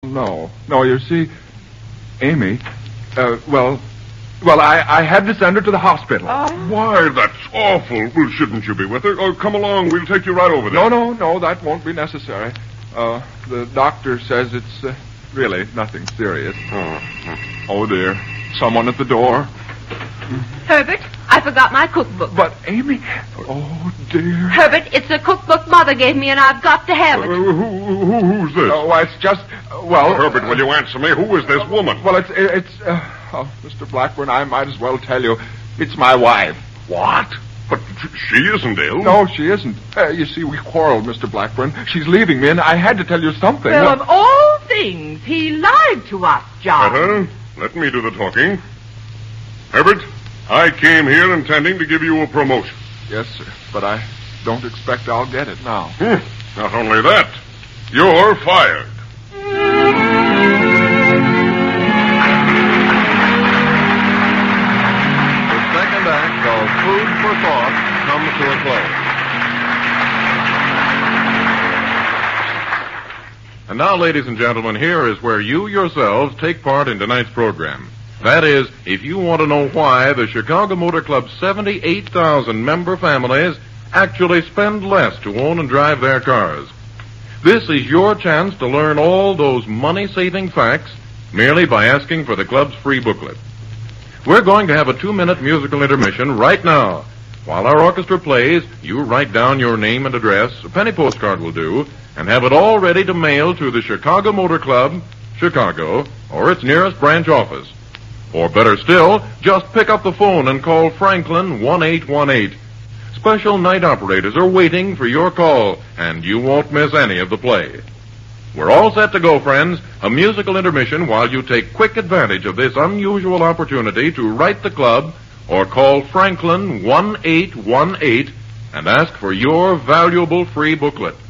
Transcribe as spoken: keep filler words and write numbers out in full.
No. No, you see, Amy, uh, well, well, I, I had to send her to the hospital. Oh. Why, that's awful. Well, shouldn't you be with her? Oh, come along. We'll take you right over there. No, no, no, that won't be necessary. Uh, the doctor says it's uh, really nothing serious. Oh. Oh, dear. Someone at the door. Herbert, I forgot my cookbook. But, Amy, oh, dear. Herbert, it's a cookbook Mother gave me, and I've got to have Uh, it. who, who, who's this? Oh, it's just, uh, well... Herbert, will you answer me? Who is this woman? Well, it's, it's, uh, oh, Mister Blackburn, I might as well tell you. It's my wife. What? But she isn't ill. No, she isn't. Uh, you see, we quarreled, Mister Blackburn. She's leaving me, and I had to tell you something. Well, Well, of all things, he lied to us, John. Better. Let me do the talking. Herbert, I came here intending to give you a promotion. Yes, sir, but I don't expect I'll get it now. Hmm. Not only that, you're fired. The second act of Food for Thought comes to a close. And now, ladies and gentlemen, here is where you yourselves take part in tonight's program. That is, if you want to know why the Chicago Motor Club's seventy-eight thousand member families actually spend less to own and drive their cars. This is your chance to learn all those money-saving facts merely by asking for the club's free booklet. We're going to have a two-minute musical intermission right now. While our orchestra plays, you write down your name and address, a penny postcard will do, and have it all ready to mail to the Chicago Motor Club, Chicago, or its nearest branch office. Or better still, just pick up the phone and call Franklin one eight one eight. Special night operators are waiting for your call, and you won't miss any of the play. We're all set to go, friends. A musical intermission while you take quick advantage of this unusual opportunity to write the club or call Franklin one eight one eight and ask for your valuable free booklet.